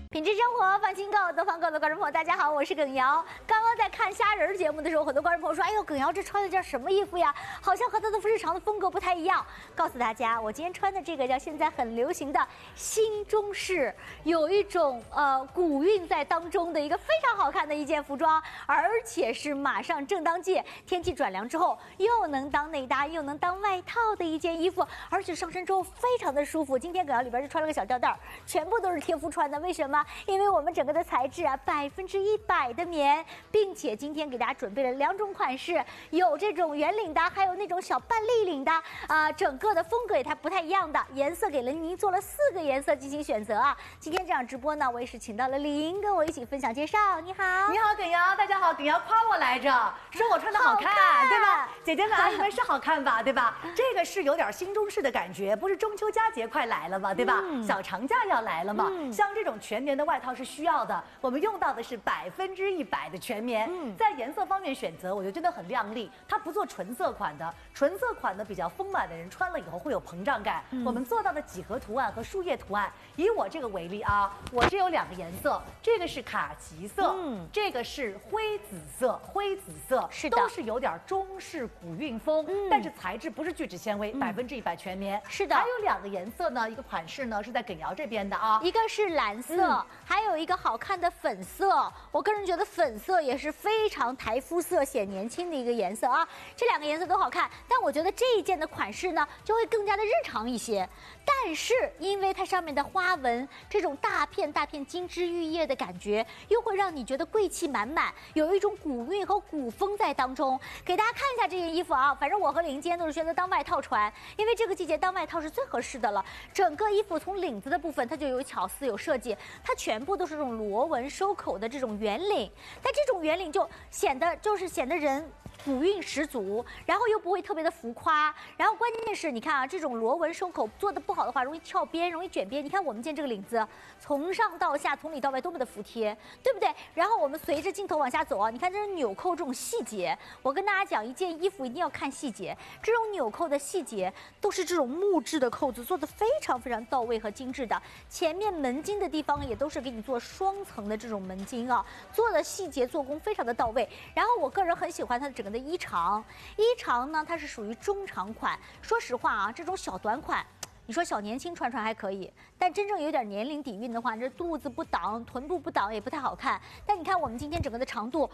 品质生活，放心购，多放购的观众朋友，大家好，我是耿瑶。刚刚在看虾仁节目的时候，很多观众朋友说：“哎呦，耿瑶这穿的叫什么衣服呀？好像和他的日常的风格不太一样。”告诉大家，我今天穿的这个叫现在很流行的新中式，有一种古韵在当中的一个非常好看的一件服装，而且是马上正当季，天气转凉之后又能当内搭又能当外套的一件衣服，而且上身之后非常的舒服。今天耿瑶里边就穿了个小吊带，全部都是贴肤穿的，为什么？因为我们整个的材质啊，100%的棉，并且今天给大家准备了2种款式，有这种圆领的，还有那种小半立领的整个的风格也不太一样的，颜色给了您做了4个颜色进行选择啊。今天这场直播呢，我也是请到了李莹跟我一起分享介绍。你好， 你好，耿瑶，大家好。耿瑶夸我来着，说我穿的好看，对吧？姐姐们、阿姨们是好看吧，对吧？这个是有点新中式的感觉，不是中秋佳节快来了嘛，对吧？小长假要来了嘛，像这种全棉的外套是需要的，我们用到的是100%的全棉。在颜色方面选择，我就觉得很亮丽，它不做纯色款的，纯色款的比较丰满的人穿了以后会有膨胀感。我们做到的几何图案和树叶图案，以我这个为例啊，我这有2个颜色，这个是卡其色，这个是灰紫色，是的，都是有点中式古韵风，但是材质不是聚酯纤维，100%全棉。是的，还有2个颜色呢，一个款式呢是在耿瑶这边的啊， 一个是蓝色，还有一个好看的粉色。我个人觉得粉色也是非常台肤色、显年轻的一个颜色啊。这2个颜色都好看，但我觉得这一件的款式呢就会更加的日常一些。但是因为它上面的花纹，这种大片金枝玉叶的感觉，又会让你觉得贵气满满，有一种古韵和古风在当中。给大家看一下这件衣服啊，反正我和李莹今天都是选择当外套穿，因为这个季节当外套是最合适的了。整个衣服从领子的部分它就有巧思有设计，它全部都是这种螺纹收口的这种圆领，但这种圆领就显得人古韵十足，然后又不会特别的浮夸，然后关键是你看啊，这种螺纹收口做的不好的话，容易翘边，容易卷边。你看我们见这个领子，从上到下，从里到外多么的服帖，对不对？然后我们随着镜头往下走啊，你看这是纽扣这种细节。我跟大家讲，一件衣服一定要看细节，这种纽扣的细节都是这种木质的扣子，做的非常到位和精致的。前面门襟的地方也都是给你做双层的这种门襟啊，做的细节做工非常的到位。然后我个人很喜欢它的整个的衣长呢，它是属于中长款。说实话啊，这种小短款，你说小年轻穿还可以，但真正有点年龄底蕴的话，这肚子不挡，臀部不挡也不太好看。但你看我们今天整个的长度，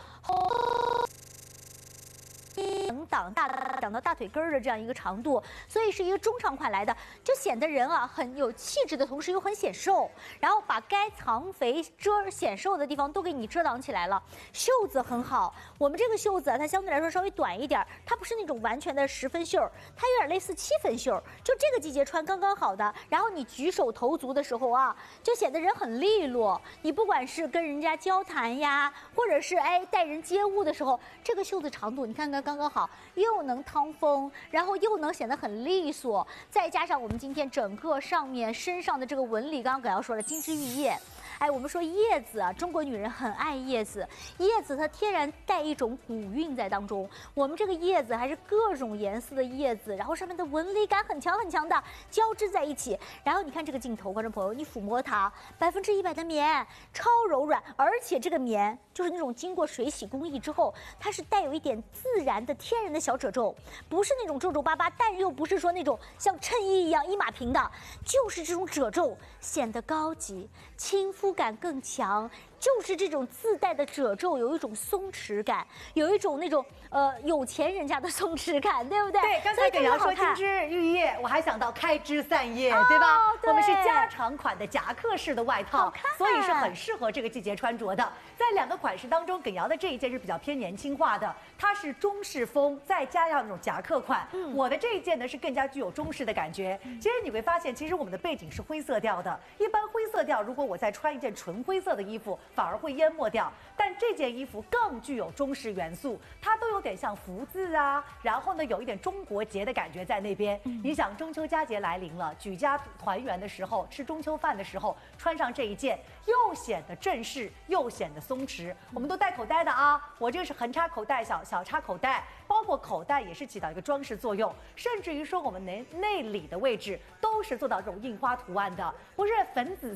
能挡到大腿根儿的这样一个长度，所以是一个中长款来的，就显得人啊很有气质的同时又很显瘦，然后把该藏肥显瘦的地方都给你遮挡起来了。袖子很好，我们这个袖子啊，它相对来说稍微短一点，它不是那种完全的10分袖，它有点类似7分袖，就这个季节穿刚刚好的。然后你举手投足的时候啊，就显得人很利落。你不管是跟人家交谈呀，或者是待人接物的时候，这个袖子长度你看看刚刚好，又能趟风，然后又能显得很利索，再加上我们今天整个上面身上的这个纹理，刚刚耿瑶说了金枝玉叶。我们说叶子啊，中国女人很爱叶子，叶子它天然带一种古韵在当中。我们这个叶子还是各种颜色的叶子，然后上面的纹理感很强的交织在一起。然后你看这个镜头，观众朋友，你抚摸它，100%的棉，超柔软，而且这个棉就是那种经过水洗工艺之后，它是带有一点自然的天然的小褶皱，不是那种皱皱巴巴，但又不是说那种像衬衣一样一码平的，就是这种褶皱显得高级，亲肤感更强，就是这种自带的褶皱有一种松弛感，有一种那种有钱人家的松弛感，对不对？ 对，刚才耿瑶说金枝玉叶，我还想到开枝散叶，对吧？我们是加长款的夹克式的外套，所以是很适合这个季节穿着的。在2个款式当中，耿瑶的这一件是比较偏年轻化的，它是中式风，再加上那种夹克款。我的这一件呢是更加具有中式的感觉。其实你会发现，其实我们的背景是灰色调的，一般灰色调如果我再穿一件纯灰色的衣服，反而会淹没掉。但这件衣服更具有中式元素，它都有点像福字啊，然后呢有一点中国结的感觉在那边。你想中秋佳节来临了，举家团圆的时候，吃中秋饭的时候，穿上这一件，又显得正式，又显得松弛。我们都带口袋的啊，我这个是横插口袋、小插口袋，包括口袋也是起到一个装饰作用，甚至于说我们内里的位置都是做到这种印花图案的，不是粉紫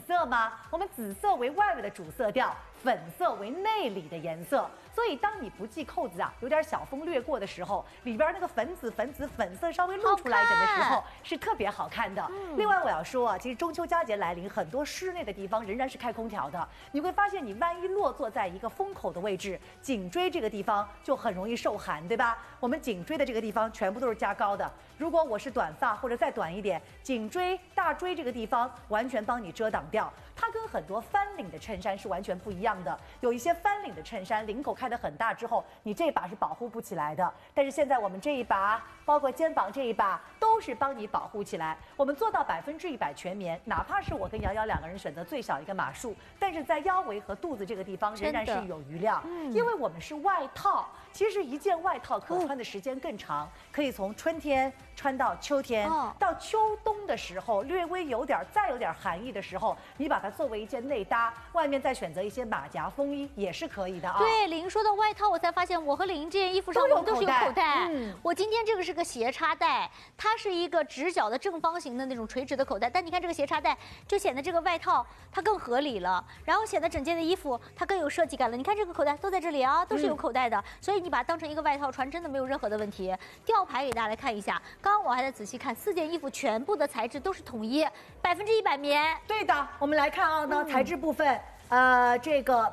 色吗？我们紫色为外围的主色调，粉色为内里的颜色。所以当你不系扣子啊，有点小风掠过的时候，里边那个粉色稍微露出来一点的时候，是特别好看的。另外我要说啊，其实中秋佳节来临，很多室内的地方仍然是开空调的。你会发现，你万一落座在一个风口的位置，颈椎这个地方就很容易受寒，对吧？我们颈椎的这个地方全部都是加高的。如果我是短发或者再短一点，颈椎、大椎这个地方完全帮你遮挡掉。它跟很多翻领的衬衫是完全不一样的。有一些翻领的衬衫，领口开得很大之后，你这把是保护不起来的。但是现在我们这一把，包括肩膀这一把，都是帮你保护起来。我们做到100%全棉，哪怕是我跟瑶瑶两个人选择最小一个码数，但是在腰围和肚子这个地方仍然是有余量，因为我们是外套。其实一件外套可穿的时间更长，可以从春天穿到秋天，到秋冬的时候略微再有点寒意的时候，你把它作为一件内搭，外面再选择一些马甲风衣也是可以的啊。 对，玲说到外套，我才发现我和玲这件衣服上都是有口袋。我今天这个是个斜插带，它是一个直角的正方形的那种垂直的口袋，但你看这个斜插带就显得这个外套它更合理了，然后显得整件的衣服它更有设计感了。你看这个口袋都在这里啊，都是有口袋的，所以你把它当成一个外套穿，真的没有任何的问题。吊牌给大家来看一下，刚刚我还在仔细看，4件衣服全部的材质都是统一，100%棉。 对的，我们来看啊，材质部分。这个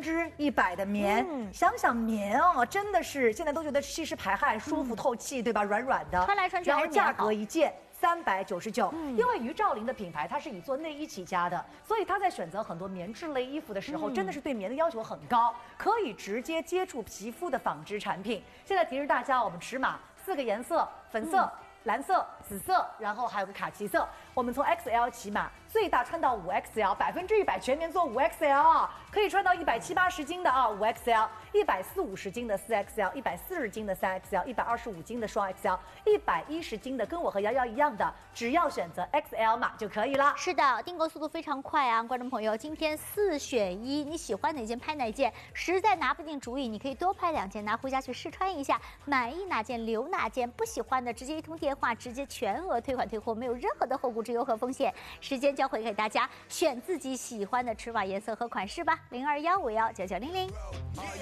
100%的棉，想想棉哦，真的是现在都觉得吸湿排汗、舒服透气，对吧？软软的， 穿来穿去还是棉好。 然后价格一件399，因为于兆林的品牌它是以做内衣起家的，所以它在选择很多棉质类衣服的时候，真的是对棉的要求很高，可以直接接触皮肤的纺织产品。现在提示大家，我们尺码4个颜色：粉色、蓝色、紫色，然后还有个卡其色。我们从 XL 起码，最大穿到5XL，100%全棉做5XL 啊，可以穿到170、80斤的啊5XL，140、50斤的4XL，140斤的3XL，125斤的双 XL，110斤的跟我和瑶瑶一样的，只要选择 XL 码就可以了。 是的，订购速度非常快啊，观众朋友，今天4选1，你喜欢哪件拍哪件，实在拿不定主意，你可以多拍2件拿回家去试穿一下，满意哪件留哪件，不喜欢的直接一通电话，直接全额退款退货，没有任何的后顾之忧和风险。时间交回给大家，选自己喜欢的尺码、颜色和款式吧，0215199900。